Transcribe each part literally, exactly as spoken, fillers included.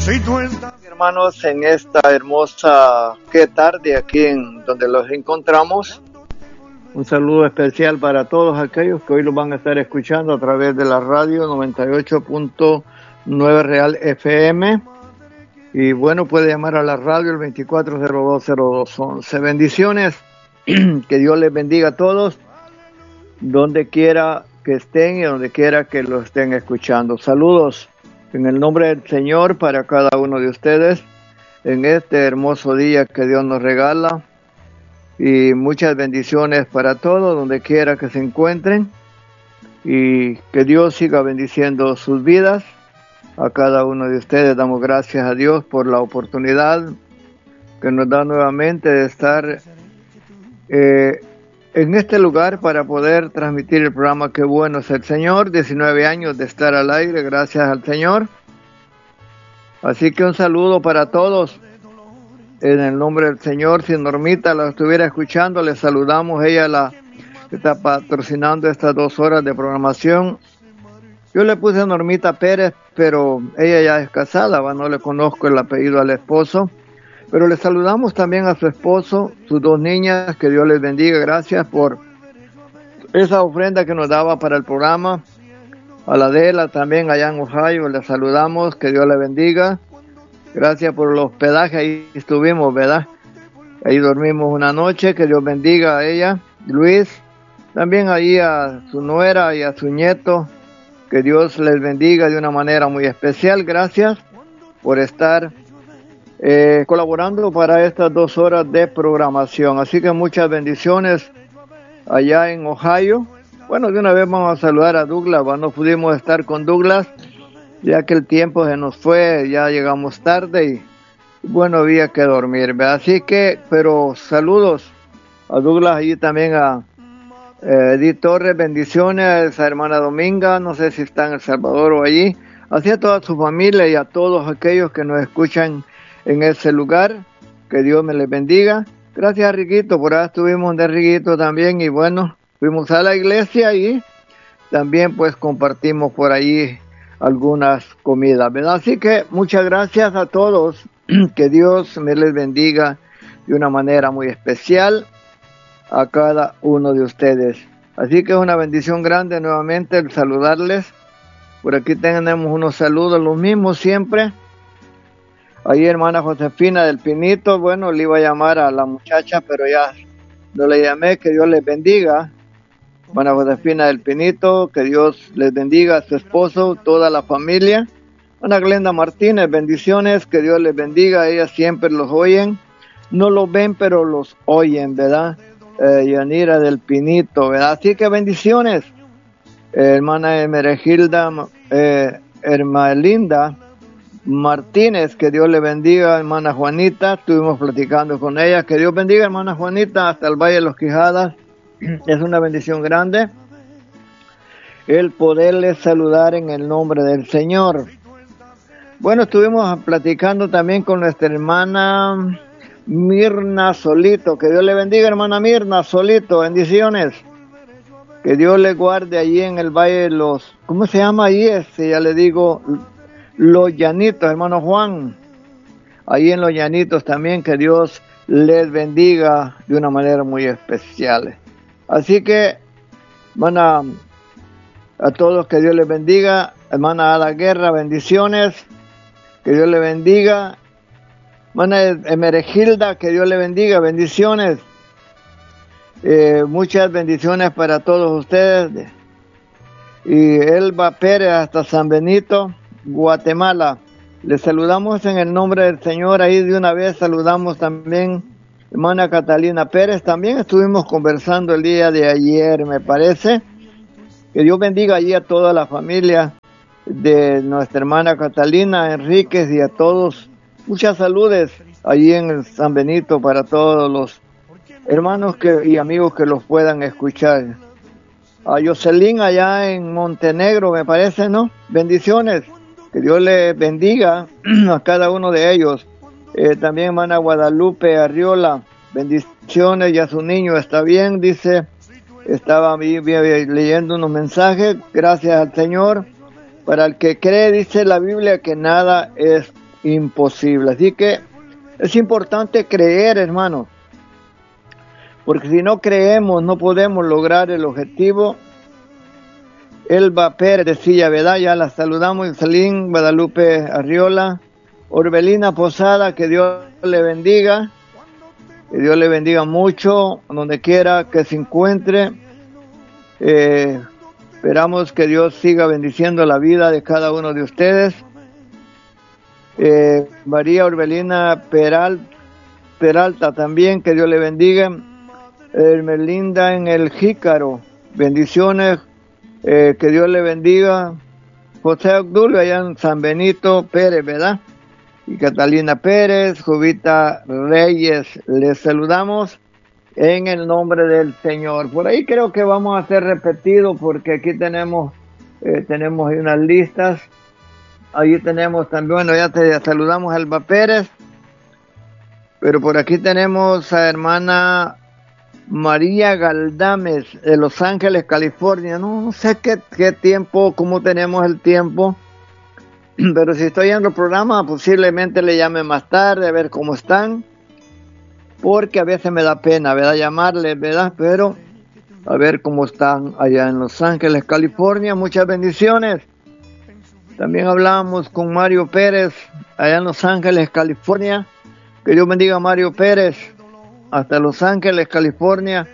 Hermanos, en esta hermosa qué tarde aquí en donde los encontramos, un saludo especial para todos aquellos que hoy los van a estar escuchando a través de la radio noventa y ocho punto nueve Real F M, y bueno, puede llamar a la radio el veinticuatro cero dos cero dos once. Bendiciones, que Dios les bendiga a todos donde quiera que estén y donde quiera que lo estén escuchando. Saludos en el nombre del Señor para cada uno de ustedes en este hermoso día que Dios nos regala, y muchas bendiciones para todos donde quiera que se encuentren, y que Dios siga bendiciendo sus vidas. A cada uno de ustedes damos gracias a Dios por la oportunidad que nos da nuevamente de estar eh, en este lugar para poder transmitir el programa Qué bueno es el Señor. diecinueve años de estar al aire, gracias al Señor. Así que un saludo para todos en el nombre del Señor. Si Normita la estuviera escuchando, le saludamos. Ella la está patrocinando estas dos horas de programación. Yo le puse Normita Pérez, pero ella ya es casada, ¿va? No le conozco el apellido al esposo. Pero le saludamos también a su esposo, sus dos niñas, que Dios les bendiga. Gracias por esa ofrenda que nos daba para el programa. A la Adela también allá en Ohio, le saludamos, que Dios le bendiga. Gracias por el hospedaje, ahí estuvimos, ¿verdad? Ahí dormimos una noche, que Dios bendiga a ella. Luis, también ahí a su nuera y a su nieto, que Dios les bendiga de una manera muy especial. Gracias por estar Eh, colaborando para estas dos horas de programación. Así que muchas bendiciones allá en Ohio. Bueno, de una vez vamos a saludar a Douglas. No pudimos estar con Douglas ya que el tiempo se nos fue, ya llegamos tarde y bueno, había que dormir, ¿verdad? Así que, pero saludos a Douglas, allí también a eh, Edith Torres, bendiciones a esa hermana Dominga, no sé si está en El Salvador o allí, así a toda su familia y a todos aquellos que nos escuchan en ese lugar, que Dios me les bendiga. Gracias a Riquito, por ahí estuvimos de Riquito también, y bueno, fuimos a la iglesia y también pues compartimos por ahí algunas comidas, ¿verdad? Así que muchas gracias a todos, que Dios me les bendiga de una manera muy especial a cada uno de ustedes. Así que es una bendición grande nuevamente el saludarles. Por aquí tenemos unos saludos, los mismos siempre. Ahí hermana Josefina del Pinito, bueno, le iba a llamar a la muchacha, pero ya no le llamé. Que Dios les bendiga. Hermana Josefina del Pinito, que Dios les bendiga a su esposo, toda la familia. Ana Glenda Martínez, bendiciones, que Dios les bendiga. Ellas siempre los oyen, no los ven, pero los oyen, ¿verdad? Eh, Yanira del Pinito, ¿verdad? Así que bendiciones. Eh, hermana Emeregilda, eh, Hermalinda Martínez, que Dios le bendiga. Hermana Juanita, estuvimos platicando con ella, que Dios bendiga hermana Juanita hasta el Valle de los Quijadas. Es una bendición grande el poderles saludar en el nombre del Señor. Bueno, estuvimos platicando también con nuestra hermana Mirna Solito, que Dios le bendiga hermana Mirna Solito, bendiciones, que Dios le guarde allí en el Valle de los, ¿cómo se llama allí? Este, ya le digo, Los Llanitos, hermano Juan, ahí en Los Llanitos también, que Dios les bendiga de una manera muy especial. Así que, hermana, a todos que Dios les bendiga. Hermana Ada Guerra, bendiciones, que Dios le bendiga. Hermana Emeregilda, que Dios le bendiga, bendiciones. Eh, muchas bendiciones para todos ustedes. Y Elba Pérez hasta San Benito, Guatemala. Les saludamos en el nombre del Señor. Ahí de una vez saludamos también hermana Catalina Pérez. También estuvimos conversando el día de ayer, me parece. Que Dios bendiga allí a toda la familia de nuestra hermana Catalina Enríquez y a todos. Muchas saludes allí en el San Benito para todos los hermanos que, y amigos que los puedan escuchar. A Jocelyn allá en Montenegro, me parece, ¿no? Bendiciones. Que Dios les bendiga a cada uno de ellos. Eh, también hermana Guadalupe Arriola, bendiciones, y a su niño está bien, dice, estaba leyendo unos mensajes, gracias al Señor. Para el que cree, dice la Biblia, que nada es imposible. Así que es importante creer, hermanos, porque si no creemos no podemos lograr el objetivo. Elba Pérez decía, ¿verdad? Ya la saludamos. Salín Guadalupe Arriola, Orbelina Posada, que Dios le bendiga, que Dios le bendiga mucho, donde quiera que se encuentre. Eh, esperamos que Dios siga bendiciendo la vida de cada uno de ustedes. Eh, María Orbelina Peral, Peralta también, que Dios le bendiga. Hermelinda en el Jícaro, bendiciones, eh, que Dios le bendiga. José Abdulio allá en San Benito Pérez, ¿verdad? Y Catalina Pérez, Jovita Reyes, les saludamos en el nombre del Señor. Por ahí creo que vamos a hacer repetido porque aquí tenemos, eh, tenemos unas listas. Ahí tenemos también, bueno, ya te saludamos a Elba Pérez, pero por aquí tenemos a hermana María Galdames de Los Ángeles, California. No, no sé qué, qué tiempo, cómo tenemos el tiempo, pero si estoy en el programa posiblemente le llame más tarde a ver cómo están, porque a veces me da pena, ¿verdad? Llamarles, ¿verdad? Pero a ver cómo están allá en Los Ángeles, California. Muchas bendiciones. También hablábamos con Mario Pérez allá en Los Ángeles, California. Que Dios bendiga a Mario Pérez hasta Los Ángeles, California.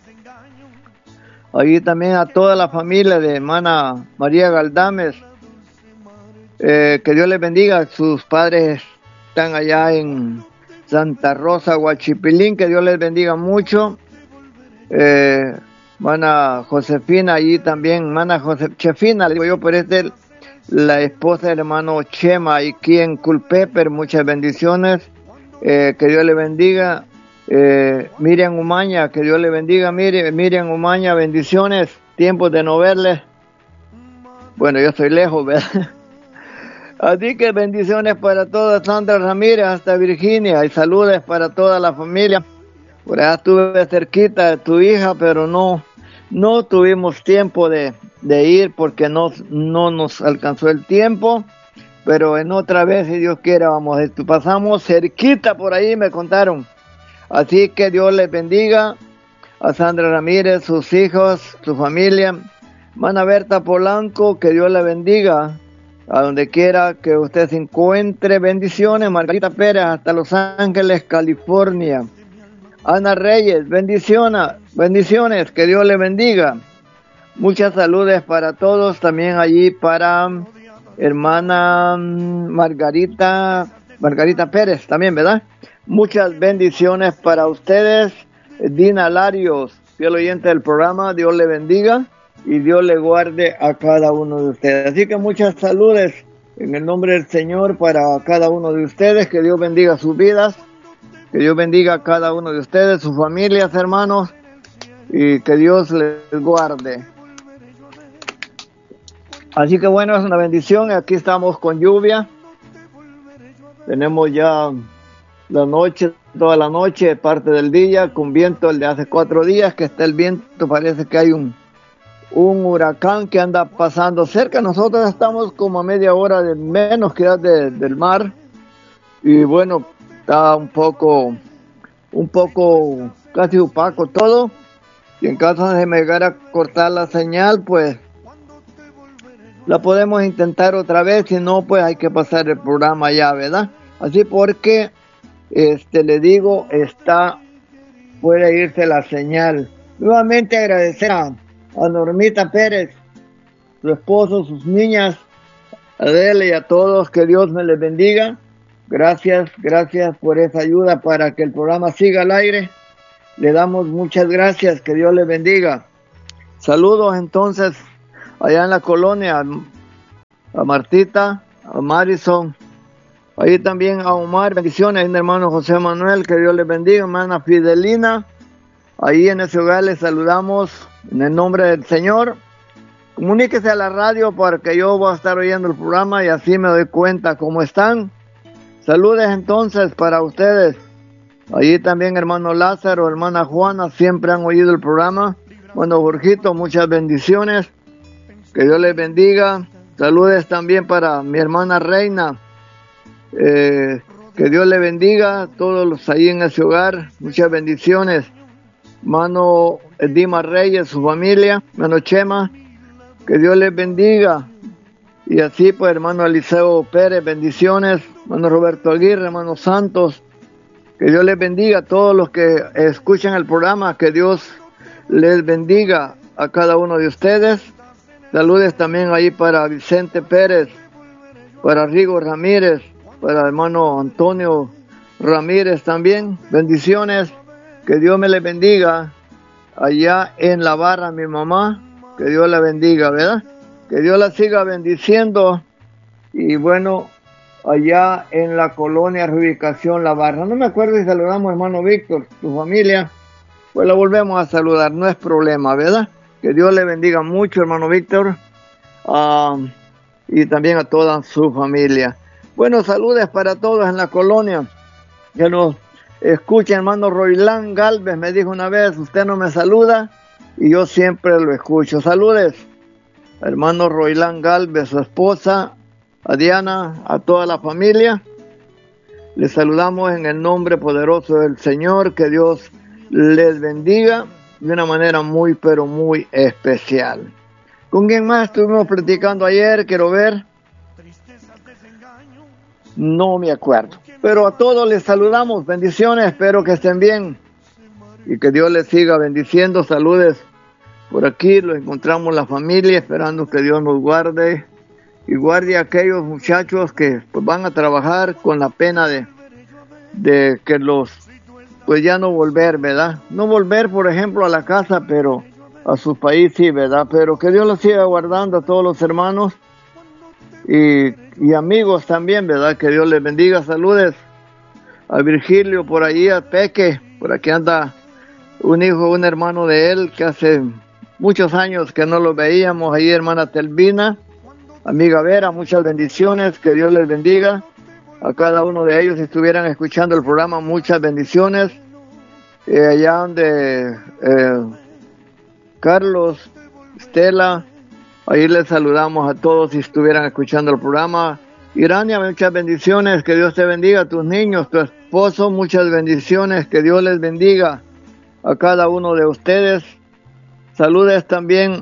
Allí también a toda la familia de hermana María Galdames. Eh, que Dios les bendiga. Sus padres están allá en Santa Rosa, Huachipilín. Que Dios les bendiga mucho. Eh, hermana Josefina allí también. Hermana Josefina, le digo yo, pero es de la esposa del hermano Chema, aquí en Culpeper. Muchas bendiciones. Eh, que Dios le bendiga. Eh, Miriam Umaña, que Dios le bendiga. Miriam, Miriam Umaña, bendiciones. Tiempos de no verles. Bueno, yo estoy lejos, ¿verdad? Así que bendiciones para toda Sandra Ramírez hasta Virginia, y saludos para toda la familia. Por allá estuve cerquita de tu hija, pero no, no tuvimos tiempo de, de ir porque no, no nos alcanzó el tiempo. Pero en otra vez, si Dios quiere, vamos, pasamos cerquita por ahí, me contaron. Así que Dios les bendiga a Sandra Ramírez, sus hijos, su familia. Hermana Berta Polanco, que Dios le bendiga a donde quiera que usted se encuentre. Bendiciones. Margarita Pérez hasta Los Ángeles, California. Ana Reyes, bendiciones, bendiciones, que Dios le bendiga. Muchas saludes para todos, también allí para hermana Margarita, Margarita Pérez también, ¿verdad? Muchas bendiciones para ustedes. Dina Larios, fiel oyente del programa, Dios le bendiga y Dios le guarde a cada uno de ustedes. Así que muchas saludes en el nombre del Señor para cada uno de ustedes. Que Dios bendiga sus vidas, que Dios bendiga a cada uno de ustedes, sus familias, hermanos, y que Dios les guarde. Así que bueno, es una bendición. Aquí estamos con lluvia. Tenemos ya la noche, toda la noche, parte del día, con viento el de hace cuatro días, que está el viento, parece que hay un, un huracán que anda pasando cerca. Nosotros estamos como a media hora de menos que de, del mar. Y bueno, está un poco, un poco casi opaco todo. Y en caso de me llegar a cortar la señal, pues la podemos intentar otra vez. Si no, pues hay que pasar el programa ya, ¿verdad? Así porque, este, le digo, está, puede irse la señal. Nuevamente agradecer a, a Normita Pérez, su esposo, sus niñas, a Adele y a todos, que Dios me les bendiga. Gracias, gracias por esa ayuda para que el programa siga al aire. Le damos muchas gracias, que Dios les bendiga. Saludos entonces allá en la colonia, a Martita, a Marison, ahí también a Omar, bendiciones, a mi hermano José Manuel, que Dios les bendiga, hermana Fidelina, ahí en ese hogar les saludamos en el nombre del Señor. Comuníquese a la radio para que yo voy a estar oyendo el programa y así me doy cuenta cómo están. Saludos entonces para ustedes. Allí también hermano Lázaro, hermana Juana, siempre han oído el programa. Bueno, Jorgito, muchas bendiciones. Que Dios les bendiga. Saludos también para mi hermana Reina, Eh, que Dios le bendiga a todos los ahí en ese hogar. Muchas bendiciones. Hermano Dima Reyes, su familia, hermano Chema, que Dios les bendiga. Y así pues, hermano Eliseo Pérez, bendiciones. Hermano Roberto Aguirre, hermano Santos, que Dios les bendiga a todos los que escuchan el programa, que Dios les bendiga a cada uno de ustedes. Saludes también ahí para Vicente Pérez, para Rigo Ramírez, para el hermano Antonio Ramírez también. Bendiciones, que Dios me les bendiga. Allá en la barra, mi mamá, que Dios la bendiga, ¿verdad? Que Dios la siga bendiciendo. Y bueno, allá en la colonia Reubicación La Barra. No me acuerdo si saludamos, hermano Víctor, tu familia. Pues la volvemos a saludar, no es problema, ¿verdad? Que Dios le bendiga mucho, hermano Víctor. Uh, y también a toda su familia. Bueno, saludos para todos en la colonia. Que nos escucha, hermano Roilán Galvez, me dijo una vez, usted no me saluda, y yo siempre lo escucho. Saludes, hermano Roilán Galvez, su esposa, a Diana, a toda la familia. Les saludamos en el nombre poderoso del Señor. Que Dios les bendiga de una manera muy, pero muy especial. ¿Con quién más estuvimos platicando ayer? Quiero ver. No me acuerdo. Pero a todos les saludamos. Bendiciones. Espero que estén bien. Y que Dios les siga bendiciendo. Saludes. Por aquí los encontramos la familia, esperando que Dios nos guarde. Y guarde a aquellos muchachos que pues, van a trabajar con la pena de, de que los, pues ya no volver, ¿verdad? No volver, por ejemplo, a la casa, pero a su país sí, ¿verdad? Pero que Dios los siga guardando a todos los hermanos y, y amigos también, ¿verdad? Que Dios les bendiga. Saludes a Virgilio por ahí, a Peque, por aquí anda un hijo, un hermano de él, que hace muchos años que no lo veíamos, ahí hermana Telvina. Amiga Vera, muchas bendiciones, que Dios les bendiga a cada uno de ellos. Si estuvieran escuchando el programa, muchas bendiciones. Eh, allá donde eh, Carlos, Estela, ahí les saludamos a todos si estuvieran escuchando el programa. Irania, muchas bendiciones, que Dios te bendiga, a tus niños, tu esposo, muchas bendiciones, que Dios les bendiga a cada uno de ustedes. Saludes también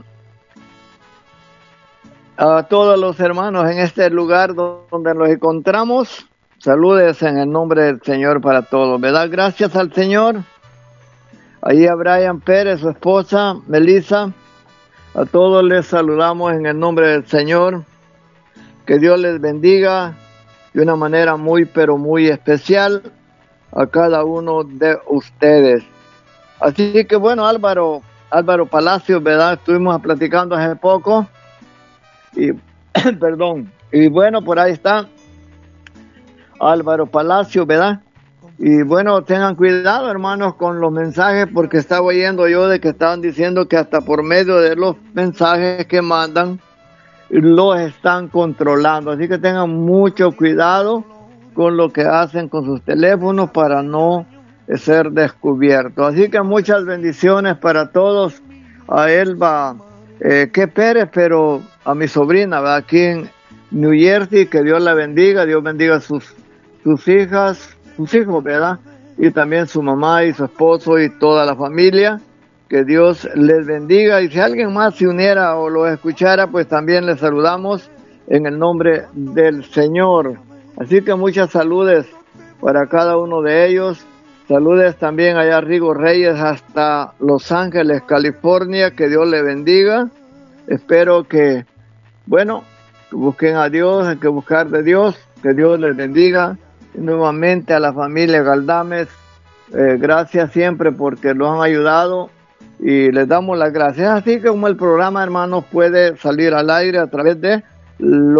a todos los hermanos en este lugar donde nos encontramos. Saludes en el nombre del Señor para todos, ¿verdad? Gracias al Señor. Ahí a Brian Pérez, su esposa, Melissa. A todos les saludamos en el nombre del Señor. Que Dios les bendiga de una manera muy, pero muy especial a cada uno de ustedes. Así que bueno, Álvaro, Álvaro Palacios, ¿verdad? Estuvimos platicando hace poco. Y, perdón, y bueno, por ahí está Álvaro Palacio, ¿verdad? Y bueno, tengan cuidado, hermanos, con los mensajes, porque estaba oyendo yo de que estaban diciendo que hasta por medio de los mensajes que mandan, los están controlando. Así que tengan mucho cuidado con lo que hacen con sus teléfonos para no ser descubiertos. Así que muchas bendiciones para todos. A Elba eh, que Pérez, pero a mi sobrina, ¿verdad? Aquí en New Jersey, que Dios la bendiga, Dios bendiga a sus, sus hijas, sus hijos, ¿verdad? Y también su mamá y su esposo y toda la familia, que Dios les bendiga. Y si alguien más se uniera o lo escuchara, pues también les saludamos en el nombre del Señor. Así que muchas saludes para cada uno de ellos. Saludes también allá a Rigo Reyes hasta Los Ángeles, California, que Dios le bendiga. Espero que, bueno, que busquen a Dios, hay que buscar de Dios, que Dios les bendiga. Y nuevamente a la familia Galdames, eh, gracias siempre porque nos han ayudado y les damos las gracias. Así que como el programa, hermanos, puede salir al aire a través de los